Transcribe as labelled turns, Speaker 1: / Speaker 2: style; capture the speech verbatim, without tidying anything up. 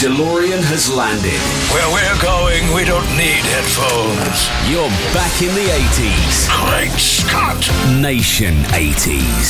Speaker 1: DeLorean has landed.
Speaker 2: Where we're going, we don't need headphones.
Speaker 1: You're back in the eighties.
Speaker 2: Great Scott!
Speaker 1: Nation eighties.